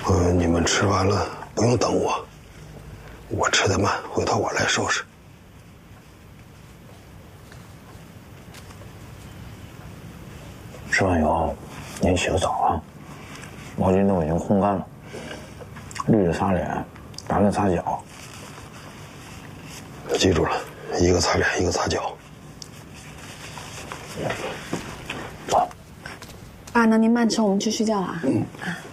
你们吃完了不用等我，我吃的慢，回头我来收拾。 吃完以后，您洗个澡啊，毛巾都已经烘干了，绿的擦脸，白的擦脚。 记住了，一个擦脸，一个擦脚。 走。 爸，那您慢吃，我们去睡觉了啊。